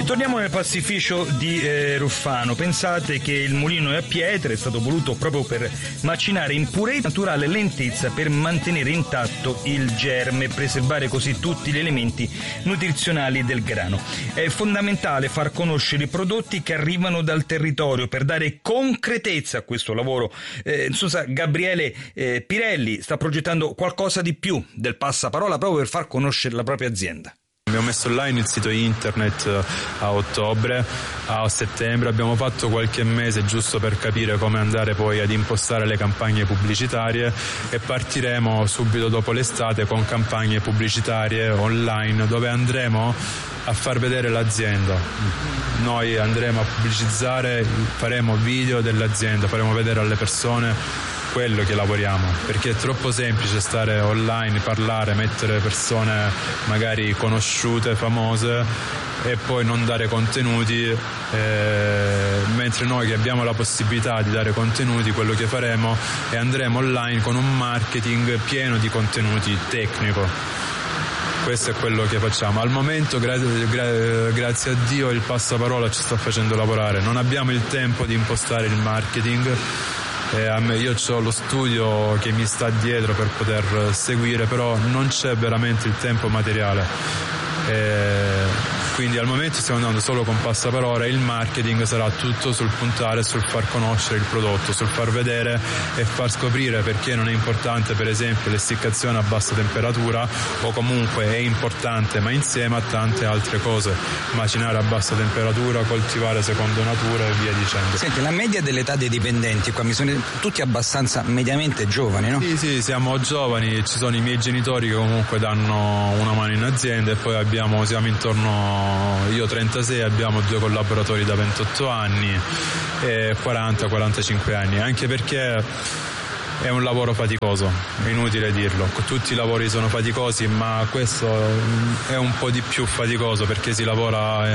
Torniamo nel pastificio di Ruffano. Pensate che il mulino a pietre è stato voluto proprio per macinare in purezza naturale lentezza per mantenere intatto il germe e preservare così tutti gli elementi nutrizionali del grano. È fondamentale far conoscere i prodotti che arrivano dal territorio per dare concretezza a questo lavoro. Gabriele Pirelli sta progettando qualcosa di più del passaparola proprio per far conoscere la propria azienda. Abbiamo messo online il sito internet a ottobre, a settembre abbiamo fatto qualche mese giusto per capire come andare poi ad impostare le campagne pubblicitarie e partiremo subito dopo l'estate con campagne pubblicitarie online dove andremo a far vedere l'azienda. Noi andremo a pubblicizzare, faremo video dell'azienda, faremo vedere alle persone quello che lavoriamo, perché è troppo semplice stare online, parlare, mettere persone magari conosciute, famose e poi non dare contenuti, mentre noi che abbiamo la possibilità di dare contenuti, quello che faremo è andremo online con un marketing pieno di contenuti tecnico. Questo è quello che facciamo. Al momento, grazie a Dio, il passaparola ci sta facendo lavorare. Non abbiamo il tempo di impostare il marketing. Io ho lo studio che mi sta dietro per poter seguire, però non c'è veramente il tempo materiale. Quindi al momento stiamo andando solo con passaparola e il marketing sarà tutto sul puntare sul far conoscere il prodotto, sul far vedere e far scoprire perché non è importante per esempio l'essiccazione a bassa temperatura, o comunque è importante ma insieme a tante altre cose, macinare a bassa temperatura, coltivare secondo natura e via dicendo. Senti, la media dell'età dei dipendenti qua, mi sono tutti abbastanza mediamente giovani, no? Sì, siamo giovani, ci sono i miei genitori che comunque danno una mano in azienda e poi siamo intorno, io 36, abbiamo 2 collaboratori da 28 anni e 40-45 anni, anche perché è un lavoro faticoso, è inutile dirlo, tutti i lavori sono faticosi, ma questo è un po' di più faticoso perché si lavora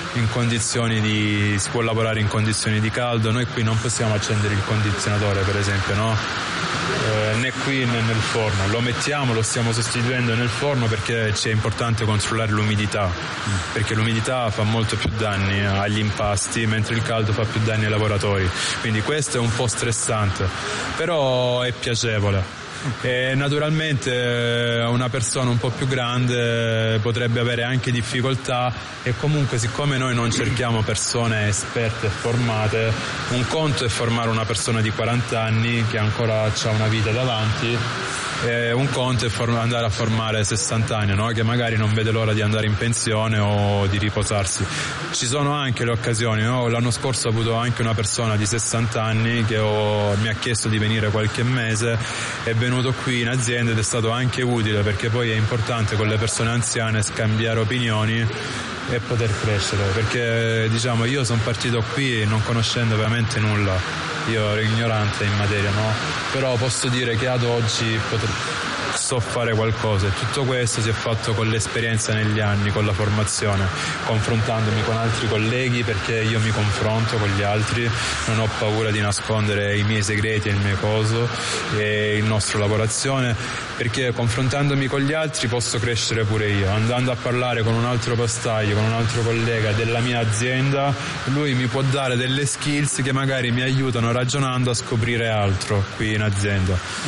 si può lavorare in condizioni di caldo. Noi qui non possiamo accendere il condizionatore per esempio, no? Né qui né nel forno, lo mettiamo, lo stiamo sostituendo nel forno perché ci è importante controllare l'umidità, perché l'umidità fa molto più danni agli impasti mentre il caldo fa più danni ai lavoratori, quindi questo è un po' stressante, però è piacevole. E naturalmente una persona un po' più grande potrebbe avere anche difficoltà e comunque siccome noi non cerchiamo persone esperte e formate, un conto è formare una persona di 40 anni che ancora ha una vita davanti, un conto è andare a formare 60 anni, no? Che magari non vede l'ora di andare in pensione o di riposarsi. Ci sono anche le occasioni, no? L'anno scorso ho avuto anche una persona di 60 anni che mi ha chiesto di venire qualche mese, è venuto qui in azienda ed è stato anche utile perché poi è importante con le persone anziane scambiare opinioni e poter crescere, perché diciamo io sono partito qui non conoscendo veramente nulla. Io ero ignorante in materia, no? Però posso dire che ad oggi so fare qualcosa e tutto questo si è fatto con l'esperienza negli anni, con la formazione, confrontandomi con altri colleghi perché io mi confronto con gli altri, non ho paura di nascondere i miei segreti e il mio coso e il nostro lavorazione, perché confrontandomi con gli altri posso crescere pure io, andando a parlare con un altro pastaio, con un altro collega della mia azienda, lui mi può dare delle skills che magari mi aiutano ragionando a scoprire altro qui in azienda.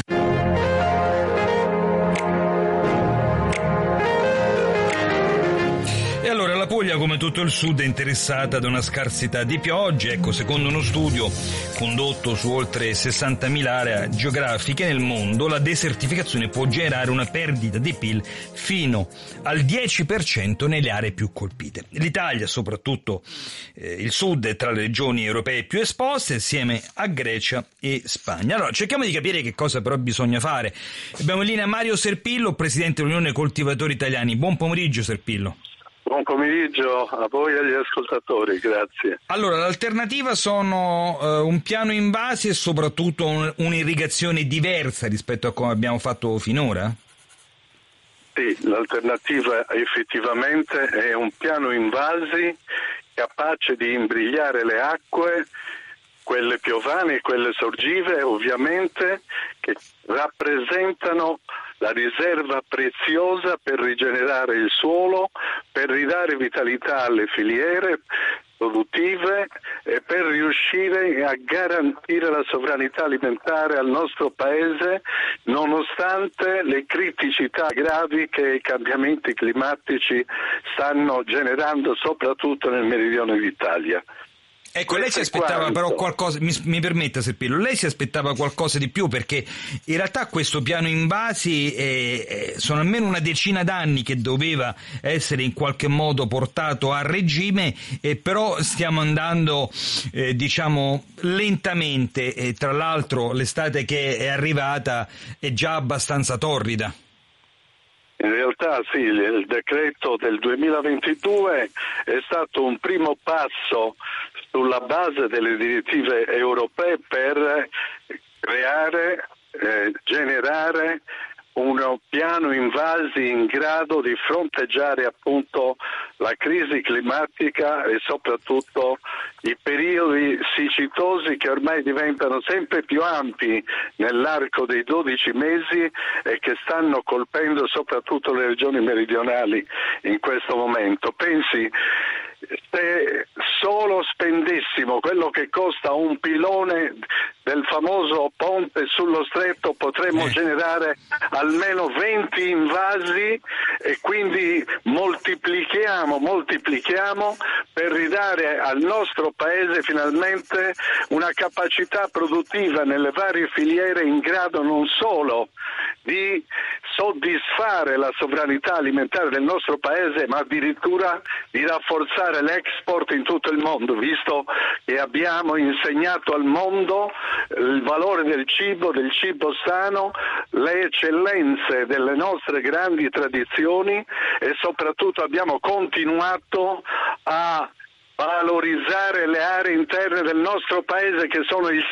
La Puglia, come tutto il sud, è interessata da una scarsità di piogge. Ecco, secondo uno studio condotto su oltre 60.000 aree geografiche nel mondo, la desertificazione può generare una perdita di PIL fino al 10% nelle aree più colpite. L'Italia, soprattutto il sud, è tra le regioni europee più esposte, insieme a Grecia e Spagna. Allora, cerchiamo di capire che cosa però bisogna fare. Abbiamo in linea Mario Serpillo, presidente dell'Unione Coltivatori Italiani. Buon pomeriggio, Serpillo. Buon pomeriggio a voi e agli ascoltatori, grazie. Allora, l'alternativa sono un piano invasi e soprattutto un'irrigazione diversa rispetto a come abbiamo fatto finora? Sì, l'alternativa effettivamente è un piano invasi capace di imbrigliare le acque, quelle piovane e quelle sorgive ovviamente, che rappresentano la riserva preziosa per rigenerare il suolo, per ridare vitalità alle filiere produttive e per riuscire a garantire la sovranità alimentare al nostro paese nonostante le criticità gravi che i cambiamenti climatici stanno generando soprattutto nel meridione d'Italia. Ecco, lei si aspettava però qualcosa, mi permetta Serpillo, lei si aspettava qualcosa di più, perché in realtà questo piano invasi sono almeno una decina d'anni che doveva essere in qualche modo portato a regime, però stiamo andando diciamo lentamente, e tra l'altro l'estate che è arrivata è già abbastanza torrida. In realtà sì, il decreto del 2022 è stato un primo passo sulla base delle direttive europee per creare, generare un piano invasi in grado di fronteggiare appunto la crisi climatica e soprattutto i periodi siccitosi che ormai diventano sempre più ampi nell'arco dei 12 mesi e che stanno colpendo soprattutto le regioni meridionali in questo momento. Pensi, se solo spendessimo quello che costa un pilone del famoso ponte sullo stretto potremmo generare almeno 20 invasi e quindi moltiplichiamo per ridare al nostro paese finalmente una capacità produttiva nelle varie filiere in grado non solo di soddisfare la sovranità alimentare del nostro paese, ma addirittura di rafforzare l'export in tutto il mondo, visto che abbiamo insegnato al mondo il valore del cibo sano, le eccellenze delle nostre grandi tradizioni e soprattutto abbiamo continuato a valorizzare le aree interne del nostro paese che sono il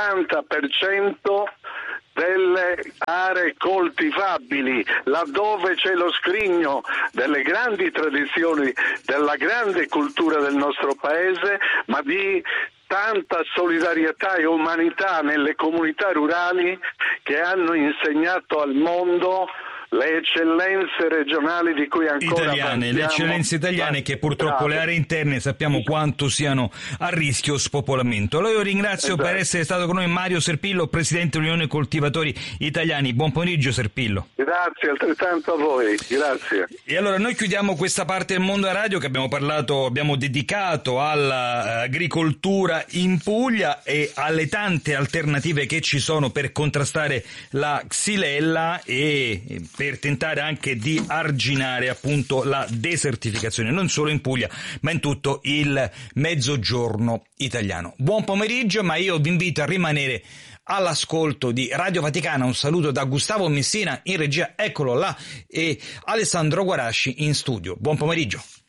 60% delle aree coltivabili, laddove c'è lo scrigno delle grandi tradizioni, della grande cultura del nostro paese, ma di tanta solidarietà e umanità nelle comunità rurali che hanno insegnato al mondo le eccellenze regionali di cui ancora italiane, le eccellenze italiane che purtroppo le aree interne sappiamo quanto siano a rischio spopolamento. Allora io ringrazio per essere stato con noi Mario Serpillo, presidente dell'Unione Coltivatori Italiani. Buon pomeriggio Serpillo. Grazie, altrettanto a voi, grazie. E allora noi chiudiamo questa parte del Mondo a Radio che abbiamo dedicato all'agricoltura in Puglia e alle tante alternative che ci sono per contrastare la xylella e per tentare anche di arginare appunto la desertificazione non solo in Puglia ma in tutto il mezzogiorno italiano. Buon pomeriggio, ma io vi invito a rimanere all'ascolto di Radio Vaticana. Un saluto da Gustavo Messina in regia, eccolo là, e Alessandro Guarasci in studio. Buon pomeriggio.